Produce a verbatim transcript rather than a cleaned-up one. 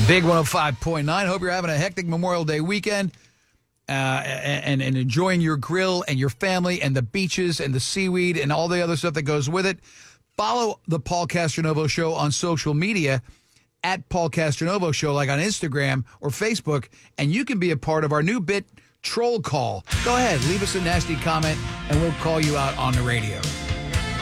Big one oh five point nine. Hope you're having a hectic Memorial Day weekend uh, and, and enjoying your grill and your family and the beaches and the seaweed and all the other stuff that goes with it. Follow the Paul Castronovo Show on social media at Paul Castronovo Show, like on Instagram or Facebook, and you can be a part of our new bit, Troll Call. Go ahead, leave us a nasty comment, and we'll call you out on the radio.